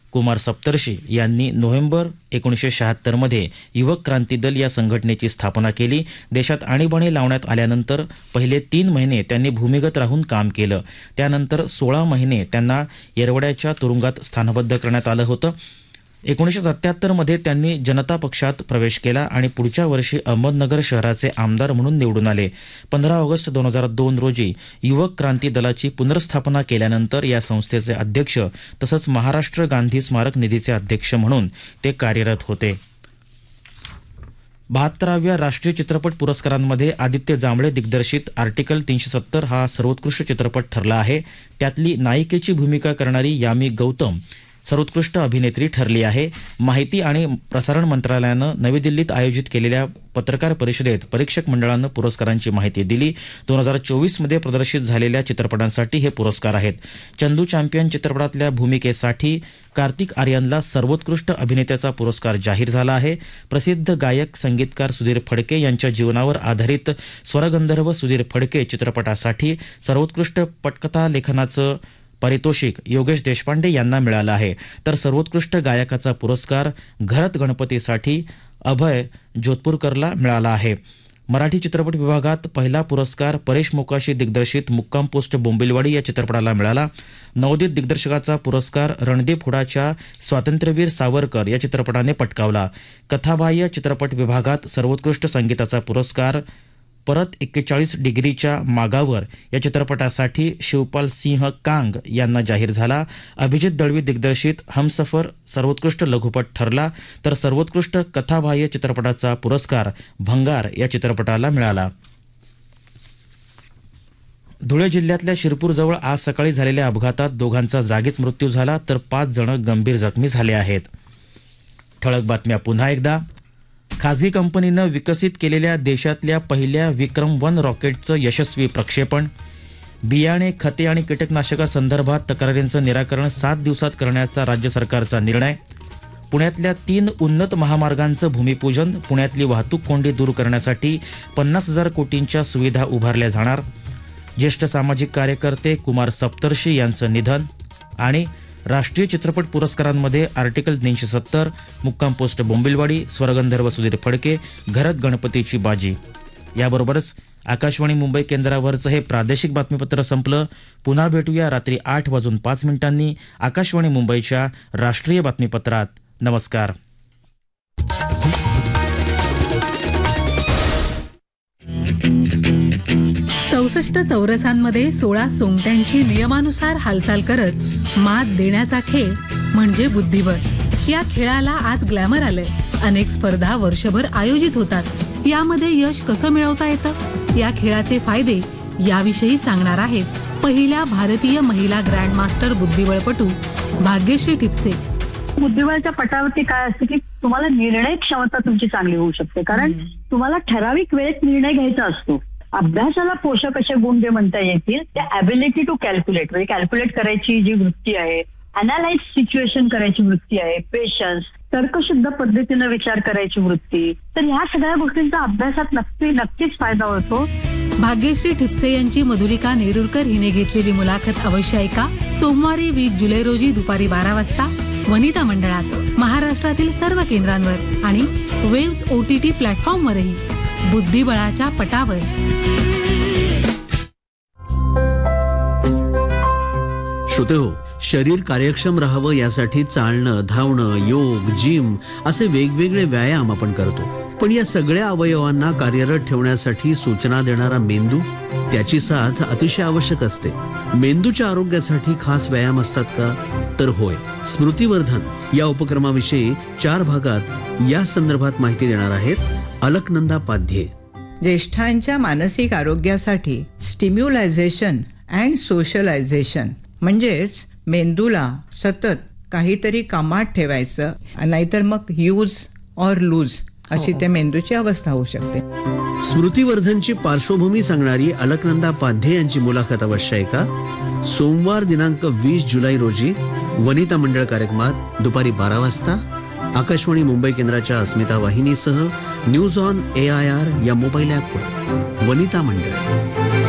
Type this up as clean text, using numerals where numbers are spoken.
कुमार सप्तर्षी यांनी नोव्हेंबर 1976 मध्ये युवक क्रांती दल या संघटनेची स्थापना केली. देशात आणीबाणी लावण्यात आल्यानंतर पहिले 3 महिने त्यांनी भूमिगत राहून काम केलं. त्यानंतर 16 महिने त्यांना येरवड्याच्या तुरुंगात स्थानबद्ध करण्यात आलं होतं. 1977 मध्ये त्यांनी जनता पक्षात प्रवेश केला आणि पुढच्या वर्षी अहमदनगर शहराचे आमदार म्हणून निवडून आले. 15 ऑगस्ट 2002 रोजी युवक क्रांती दलाची पुनर्स्थापना केल्यानंतर या संस्थेचे अध्यक्ष तसंच महाराष्ट्र गांधी स्मारक निधीचे अध्यक्ष म्हणून ते कार्यरत होते. 72व्या राष्ट्रीय चित्रपट पुरस्कारांमध्ये आदित्य जांभळे दिग्दर्शित आर्टिकल 370 हा सर्वोत्कृष्ट चित्रपट ठरला आहे. त्यातली नायिकेची भूमिका करणारी यामी गौतम सर्वोत्कृष्ट अभिनेत्री ठरली आहे. माहिती आणि प्रसारण मंत्रालयानं नवी दिल्लीत आयोजित केलेल्या पत्रकार परिषदेत परीक्षक मंडळानं पुरस्कारांची माहिती दिली. 2024 मध्ये प्रदर्शित झालेल्या चित्रपटांसाठी हे पुरस्कार आहेत. चंदू चॅम्पियन चित्रपटातल्या भूमिकेसाठी कार्तिक आर्यनला सर्वोत्कृष्ट अभिनेत्याचा पुरस्कार जाहीर झाला आहे. प्रसिद्ध गायक संगीतकार सुधीर फडके यांच्या जीवनावर आधारित स्वरगंधर्व सुधीर फडके चित्रपटासाठी सर्वोत्कृष्ट पटकथा लेखनाचं पारितोषिक योगेश देशपांडे यांना मिळालं आहे. तर सर्वोत्कृष्ट गायकाचा पुरस्कार घरत गणपतीसाठी अभय जोधपूरकरला मिळाला आहे. मराठी चित्रपट विभागात पहिला पुरस्कार परेश मोकाशी दिग्दर्शित मुक्काम पोस्ट बोंबिलवाडी या चित्रपटाला मिळाला. नवोदित दिग्दर्शकाचा पुरस्कार रणदीप हुडाच्या स्वातंत्र्यवीर सावरकर या चित्रपटाने पटकावला. कथाबाह्य चित्रपट विभागात सर्वोत्कृष्ट संगीताचा पुरस्कार परत 41 डिग्रीच्या मागावर या चित्रपटासाठी शिवपाल सिंह कांग यांना जाहीर झाला. अभिजित दळवी दिग्दर्शित हमसफर सर्वोत्कृष्ट लघुपट ठरला. तर सर्वोत्कृष्ट कथाबाह्य चित्रपटाचा पुरस्कार भंगार या चित्रपटाला मिळाला. धुळे जिल्ह्यातल्या शिरपूरजवळ आज सकाळी झालेल्या अपघातात दोघांचा जागीच मृत्यू झाला तर 5 जण गंभीर जखमी झाले आहेत. ठळक बातम्या पुन्हा एकदा. खासगी कंपनीनं विकसित केलेल्या देशातल्या पहिल्या विक्रम-1 रॉकेटचं यशस्वी प्रक्षेपण. बियाणे, खते आणि कीटकनाशकासंदर्भात तक्रारींचं निराकरण 7 दिवसात करण्याचा राज्य सरकारचा निर्णय. पुण्यातल्या 3 उन्नत महामार्गांचं भूमिपूजन. पुण्यातली वाहतूक कोंडी दूर करण्यासाठी 50,000 कोटींच्या सुविधा उभारल्या जाणार. ज्येष्ठ सामाजिक कार्यकर्ते कुमार सप्तर्षी यांचं निधन. आणि राष्ट्रीय चित्रपट पुरस्कारांमध्ये आर्टिकल 370, मुक्काम पोस्ट बोंबिलवाडी, स्वरगंधर्व सुधीर फडके, घरत गणपतीची बाजी. याबरोबरच आकाशवाणी मुंबई केंद्रावरचं हे प्रादेशिक बातमीपत्र संपलं. पुन्हा भेटूया रात्री 8:05 आकाशवाणी मुंबईच्या राष्ट्रीय बातमीपत्रात. नमस्कार. चौसष्ट चौरसांमध्ये 16 सोंगट्यांची नियमानुसार हालचाल करत मात देण्याचा खेळ म्हणजे बुद्धिबळ. या खेळाला आज ग्लॅमर आलंय. अनेक स्पर्धा वर्षभर आयोजित होतात. यामध्ये यश कसं मिळवता येतं, या खेळाचे फायदे याविषयी सांगणार आहेत पहिल्या भारतीय महिला ग्रँडमास्टर बुद्धिबळपटू भाग्यश्री ठिपसे. बुद्धिबळाच्या पटावरती काय असतं की तुम्हाला निर्णय क्षमता तुमची चांगली होऊ शकते, कारण तुम्हाला ठराविक वेळेत निर्णय घ्यायचा असतो. अभ्यासाला पोषक असे गुण जे म्हणता येतील त्या ॲबिलिटी टू कॅल्क्युलेट, म्हणजे कॅल्क्युलेट करायची जी वृत्ती आहे, अनालाइज सिच्युएशन करायची वृत्ती आहे, पेशन्स, तर्कशुद्ध पद्धतीनं विचार करायची वृत्ती, तर ह्या सगळ्या गोष्टींचा अभ्यासात नक्कीच फायदा होतो. भाग्यश्री ठिपसे यांची मधुलिका नेरुरकर हिने घेतलेली मुलाखत अवश्य ऐका. सोमवारी 20 जुलै रोजी दुपारी 12 वाजता वनिता मंडळात, महाराष्ट्रातील सर्व केंद्रांवर आणि वेव्स OTT प्लॅटफॉर्मवरही. बुद्धिबळाच्या पटावर. श्रोतेहो, शरीर कार्यक्षम राहावं यासाठी चालणं, धावणं, योग, जिम असे वेगवेगळे व्यायाम आपण करतो. पण या सगळ्या अवयवांना कार्यरत ठेवण्यासाठी सूचना देणारा मेंदू, त्याची साथ अतिशय आवश्यक असते. मेंदूच्या आरोग्यासाठी खास व्यायाम असतात का? तर होय. स्मृतिवर्धन या उपक्रमाविषयी 4 भागात या संदर्भात माहिती देणार आहेत अलकनंदा पाध्ये. ज्येष्ठांच्या मानसिक आरोग्यासाठी स्टिम्युलायझेशन अँड सोशलायझेशन म्हणजेच मेंदूला सतत काहीतरी कामात ठेवायचं, नाहीतर मग यूज ऑर लूज अशी त्या मेंदूची अवस्था होऊ शकते. स्मृतिवर्धनची पार्श्वभूमी सांगणारी अलकनंदा पाध्ये यांची मुलाखत अवश्य ऐका. सोमवार दिनांक 20 जुलै रोजी वनिता मंडळ कार्यक्रमात दुपारी 12 वाजता आकाशवाणी मुंबई केंद्राच्या अस्मिता वाहिनीसह न्यूज ऑन AIR या मोबाईल ॲपवर. वनिता मंडळ.